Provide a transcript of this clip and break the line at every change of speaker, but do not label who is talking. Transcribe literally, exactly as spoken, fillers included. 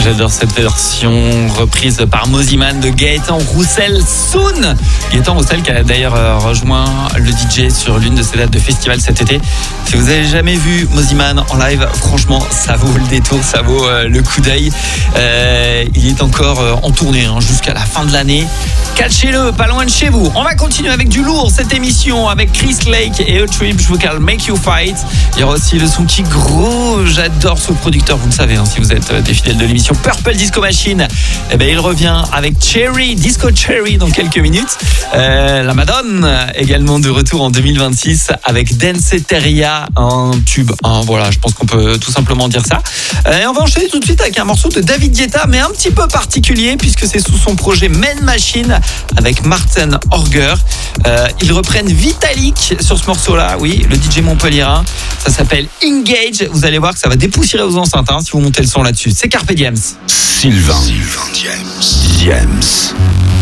j'adore cette version reprise par Mosiman de Gaëtan Roussel Soon. Gaëtan Roussel qui a d'ailleurs rejoint le D J sur l'une de ses dates de festival cet été. Si vous n'avez jamais vu Mosiman en live, franchement, ça vaut le détour, ça vaut euh, le coup d'œil. Euh, il est encore euh, en tournée hein, jusqu'à la fin de l'année. Catchez-le, pas loin de chez vous. On va continuer avec du lourd cette émission avec Chris Lake et A Trip vocal Make You Fight. Il y aura aussi le son qui gros. J'adore ce producteur, vous le savez, hein, si vous êtes des fidèles de l'émission Purple Disco Machine. Eh ben, il revient avec Cherry, Disco Cherry dans quelques minutes. Euh, la Madone également de retour en deux mille vingt-six avec Danceteria, un tube. Hein, voilà, je pense qu'on peut tout simplement dire ça. Euh, et on va enchaîner tout de suite avec un morceau de David Guetta, mais un petit peu particulier puisque c'est sous son projet Men Machine avec Martin Orger. Euh, ils reprennent Vitalik sur ce morceau-là, oui, le D J montpelliérain. Ça s'appelle Engage. Vous allez voir que ça va dépoussiérer vos enceintes hein, si vous montez le son là-dessus. C'est Carpe Diems.
Sylvain. Sylvain James. James.